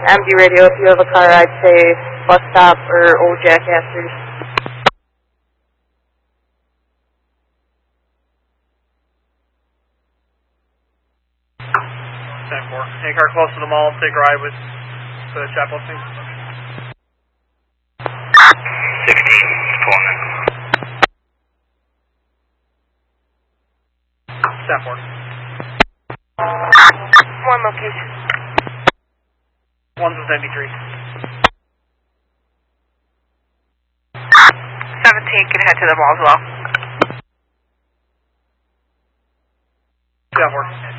MD radio if you have a car, I'd say bus stop or Old Jackasters. Any car close to the mall, take a ride with the chapel team. 16, 12. Stanford. One location. One's with 93. 17 can head to the mall as well. Stanford.